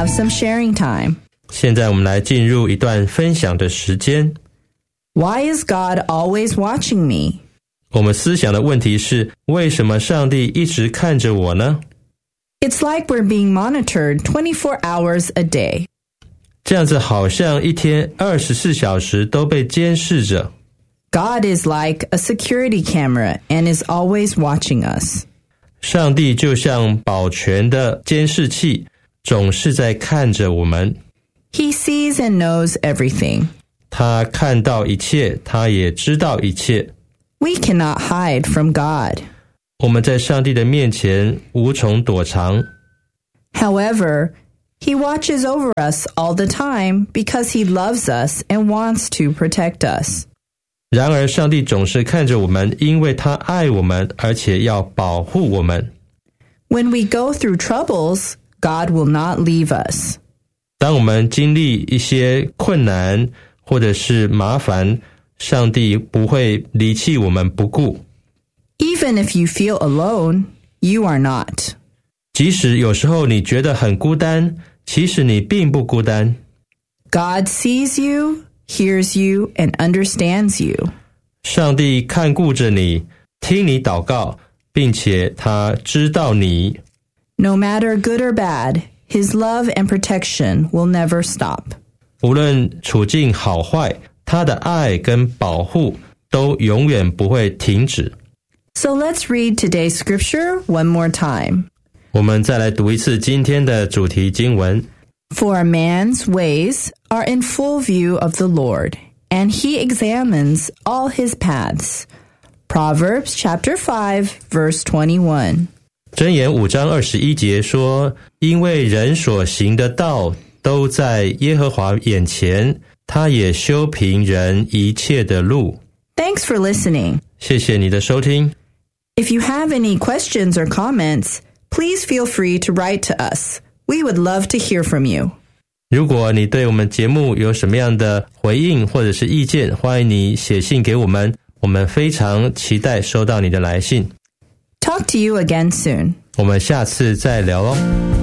have some sharing time. 现在我们来进入一段分享的时间。 Why is God always watching me? 我们思想的问题是，为什么上帝一直看着我呢？ It's like we're being monitored 24 hours a day. 这样子好像一天24小时都被监视着。 God is like a security camera and is always watching us. 上帝就像保全的监视器，总是在看着我们。 He sees and knows everything. 他看到一切，他也知道一切。 We cannot hide from God. 我们在上帝的面前无从躲藏。 However, He watches over us all the time because He loves us and wants to protect us. 然而上帝总是看着我们，因为他爱我们，而且要保护我们。 When we go through troubles, God will not leave us. 当我们经历一些困难或者是麻烦，上帝不会离弃我们不顾。 Even if you feel alone, you are not. 即使有时候你觉得很孤单，其实你并不孤单。 God sees you, hears you, and understands you. 上帝看顾着你，听你祷告，并且他知道你。 No matter good or bad, His love and protection will never stop. 无论处境好坏，他的爱跟保护都永远不会停止。 So let's read today's scripture one more time. 我们再来读一次今天的主题经文。 For a man's ways are in full view of the Lord, and He examines all his paths. Proverbs chapter 5, verse 21. 箴言5章21节说，因为人所行的道都在耶和华眼前，他也修平人一切的路。 Thanks for listening. 谢谢你的收听。 If you have any questions or comments, please feel free to write to us. We would love to hear from you. 如果你对我们节目有什么样的回应或者是意见，欢迎你写信给我们，我们非常期待收到你的来信。 Talk to you again soon. 我们下次再聊咯。